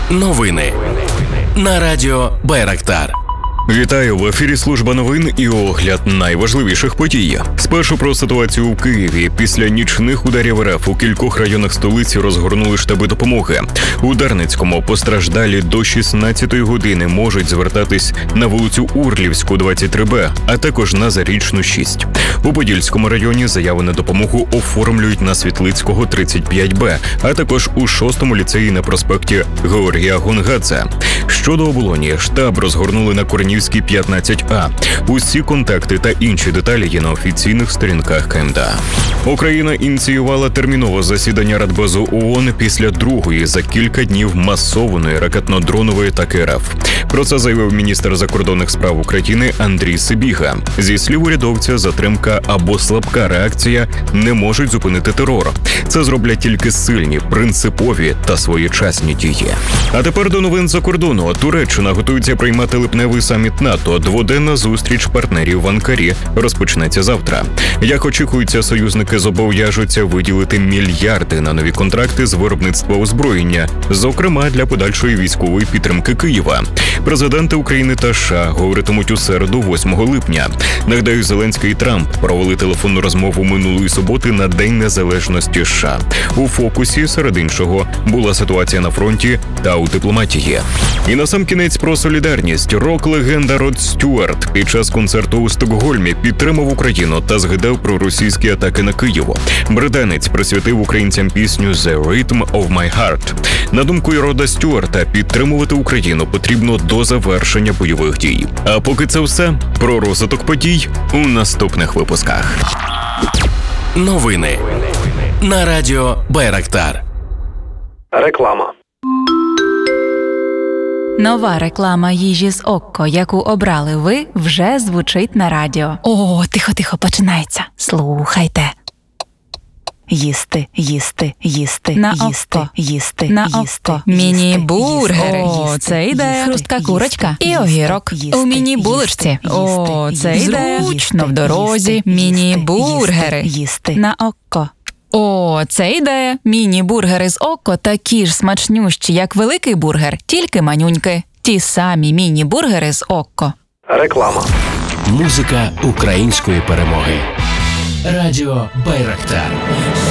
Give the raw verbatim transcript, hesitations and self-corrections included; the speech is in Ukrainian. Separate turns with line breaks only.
Новини на радіо Байрактар.
Вітаю, в ефірі служба новин і огляд найважливіших подій. Спершу про ситуацію у Києві. Після нічних ударів РФ у кількох районах столиці розгорнули штаби допомоги. У Дарницькому постраждалі до шістнадцятої години можуть звертатись на вулицю Урлівську, двадцять три Б, а також на Зарічну, шість. У Подільському районі заяви на допомогу оформлюють на Світлицького, тридцять п'ять Б, а також у шостому ліцеї на проспекті Георгія Гонгадзе. Щодо оболоні, штаб розгорнули на Корнівській, п'ятнадцять А. Усі контакти та інші деталі є на офіційних сторінках КМДА. Україна ініціювала термінове засідання Радбезу ООН після другої за кілька днів масованої ракетно-дронової атаки РФ. Про це заявив міністр закордонних справ України Андрій Сибіга. Зі слів урядовця, затримка або слабка реакція не можуть зупинити терор. Це зроблять тільки сильні, принципові та своєчасні дії. А тепер до новин за кордону. Туреччина готується приймати липневий саміт НАТО. Дводенна зустріч партнерів в Анкарі розпочнеться завтра. Як очікується, союзники зобов'яжуться виділити мільярди на нові контракти з виробництва озброєння, зокрема для подальшої військової підтримки Києва. Президенти України та США говоритимуть у середу, восьмого липня. Нагадаю, Зеленський і Трамп провели телефонну розмову минулої суботи на День Незалежності США. У фокусі, серед іншого, була ситуація на фронті та у дипломатії. І насамкінець про солідарність. Рок-легенда Род Стюарт під час концерту у Стокгольмі підтримав Україну та згадав про російські атаки на Київ. Британець присвятив українцям пісню «The Rhythm of My Heart». На думку Рода Стюарта, підтримувати Україну потрібно до завершення бойових дій. А поки це все, про розвиток подій у наступних випусках.
Новини на радіо Байрактар.
Реклама.
Нова реклама їжі з Окко, яку обрали ви, вже звучить на радіо. О, тихо-тихо, починається. Слухайте. Їсти, їсти, їсти, на їсти, Окко. їсти, на їсти,
Окко. Міні-бургери. О, це ідея. Хрустка курочка і огірок. У міні-булочці. О, це ідея. Зручно в дорозі. Міні-бургери.
Їсти на Окко.
О, це ідея. Міні-бургери з Окко такі ж смачнющі, як великий бургер, тільки манюньки. Ті самі міні-бургери з Окко.
Реклама.
Музика української перемоги. Радіо Байрактар.